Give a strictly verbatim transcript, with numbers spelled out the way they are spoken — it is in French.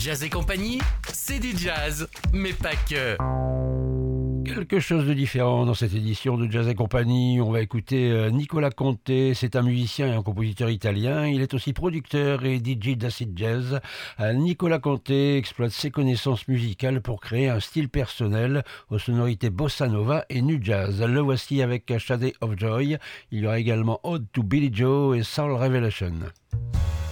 Jazz et compagnie, c'est du jazz, mais pas que. Quelque chose de différent dans cette édition de Jazz et compagnie. On va écouter Nicola Conte. C'est un musicien et un compositeur italien. Il est aussi producteur et D J d'acid jazz. Nicola Conte exploite ses connaissances musicales pour créer un style personnel aux sonorités bossa nova et nu jazz. Le voici avec Shade of Joy. Il y aura également Ode to Billy Joe et Soul Revelation.